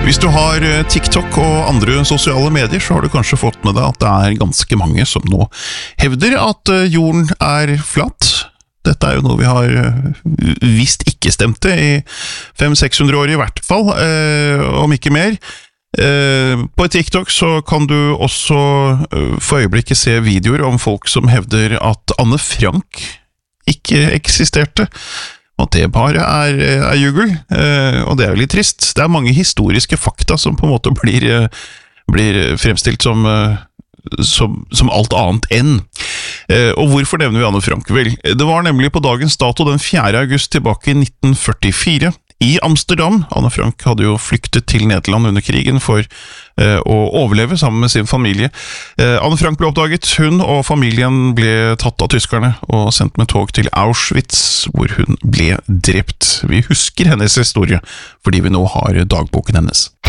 Hvis du har TikTok og andre sosiale medier, så har du kanskje fått med deg at det er ganske mange som nå hevder at jorden er flat. Dette er jo noe vi har visst ikke stemte i 500-600 år i hvert fall, om ikke mer. På TikTok så kan du også for øyeblikket se videoer om folk som hevder at Anne Frank ikke eksisterte. Og det bare er jugel, og det er jo litt trist. Det er mange historiske fakta som på en måte blir fremstilt som alt annet enn. Og hvorfor nevner vi Anne Frank? Vel, det var nemlig på dagens dato den 4. august tilbake i 1944 i Amsterdam. Anne Frank hadde jo flyktet til Nederland under krigen for å overleve sammen med sin familie. Anne Frank ble oppdaget, hun og familien ble tatt av tyskerne og sendt med tog til Auschwitz, hvor hun ble drept. Vi husker hennes historie fordi vi nå har dagboken hennes.